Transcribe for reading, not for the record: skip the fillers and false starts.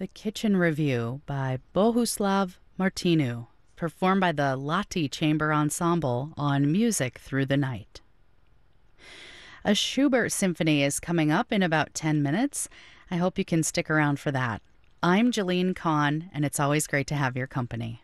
The Kitchen Review by Bohuslav Martinu, performed by the Lati Chamber Ensemble on Music Through the Night. A Schubert symphony is coming up in about 10 minutes. I hope you can stick around for that. I'm Jeline Kahn, and it's always great to have your company.